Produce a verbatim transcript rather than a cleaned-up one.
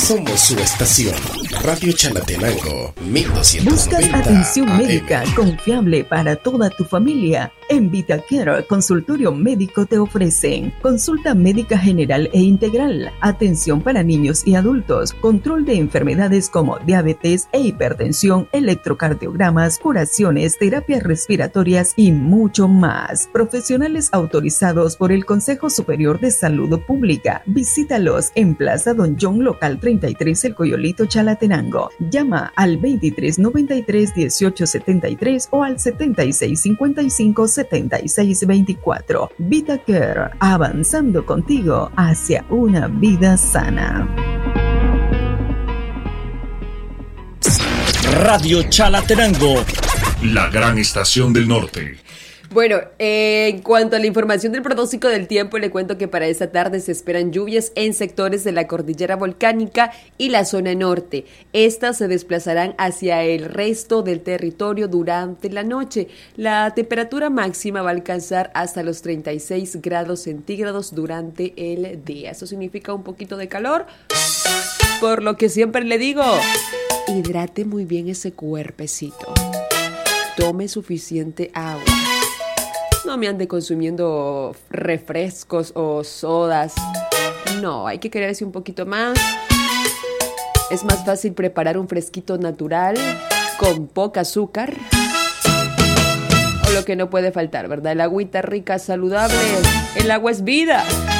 Somos su estación. Radio Chalatenango, mil doscientos noventa ¿Buscas atención A M. médica confiable para toda tu familia? En VitaCare Consultorio Médico te ofrecen consulta médica general e integral, atención para niños y adultos, control de enfermedades como diabetes e hipertensión, electrocardiogramas, curaciones, terapias respiratorias y mucho más. Profesionales autorizados por el Consejo Superior de Salud Pública. Visítalos en Plaza Don John, local treinta y tres, El Coyolito, Chalatenango. Llama al veintitrés noventa y tres dieciocho setenta y tres o al setenta y seis cincuenta y cinco setenta y seis veinticuatro. VitaCare, avanzando contigo hacia una vida sana. Radio Chalatenango, la gran estación del norte. Bueno, eh, en cuanto a la información del pronóstico del tiempo, le cuento que para esta tarde se esperan lluvias en sectores de la cordillera volcánica y la zona norte. Estas se desplazarán hacia el resto del territorio durante la noche. La temperatura máxima va a alcanzar hasta los treinta y seis grados centígrados durante el día. Eso significa un poquito de calor, por lo que siempre le digo, hidrate muy bien ese cuerpecito. Tome suficiente agua. No me ande consumiendo refrescos o sodas. No, hay que quererse un poquito más. Es más fácil preparar un fresquito natural con poca azúcar. O lo que no puede faltar, ¿verdad? El agüita rica, saludable. El agua es vida.